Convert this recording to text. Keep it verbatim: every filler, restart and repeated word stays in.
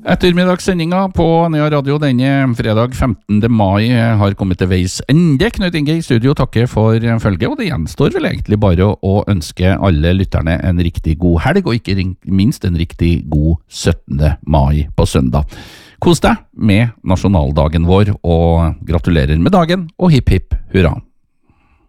Ettermiddagssendinga på Nea Radio denne fredag femtende mai har kommet til veis ende. Knut Inge i studio takker for følge, og det gjenstår vel egentlig bare å ønske alle lytterne en riktig god helg, og ikke minst en riktig god syttende mai på søndag. Kos deg med nasjonaldagen vår, og gratulerer med dagen, og hipp hipp hurra!